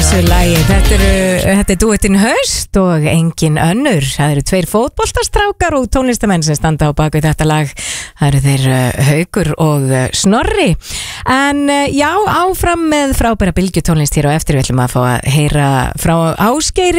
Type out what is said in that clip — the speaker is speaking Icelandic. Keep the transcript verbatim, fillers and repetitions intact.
þessu lagi. Þetta, eru, þetta er duettinn Höst og engin önnur. Það eru tveir fótboltastrákar og tónlistamenn sem standa á baku þetta lag. Það eru þeir Haukur og Snorri. En já, áfram með frábæra bylgjutónlist hér á eftir. Við ætlum að fá að heyra frá Ásgeiri